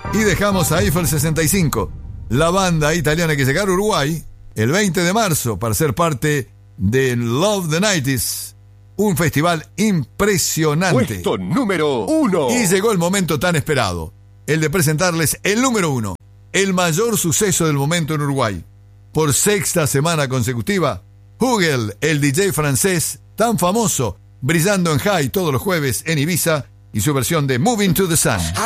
Y dejamos a Eiffel 65, la banda italiana que llegará a Uruguay el 20 de marzo para ser parte de Love the 90s, un festival impresionante. Puesto número 1. Y llegó el momento tan esperado, el de presentarles el número 1, el mayor suceso del momento en Uruguay. Por sexta semana consecutiva, Hugel, el DJ francés tan famoso, brillando en High todos los jueves en Ibiza, y su versión de Moving to the Sun.